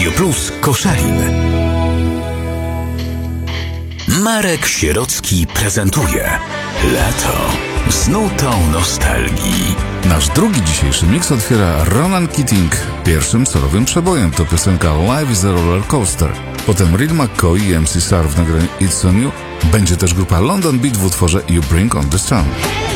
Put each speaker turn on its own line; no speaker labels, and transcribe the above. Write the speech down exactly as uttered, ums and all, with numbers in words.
Radio Plus Koszalin. Marek Sierocki prezentuje Lato z nutą nostalgii.
Nasz drugi dzisiejszy miks otwiera Ronan Keating. Pierwszym solowym przebojem to piosenka Life is a Roller Coaster. Potem Reed McCoy i M C Sar w nagraniu It's On You. Będzie też grupa London Beat w utworze You Bring On The Sun.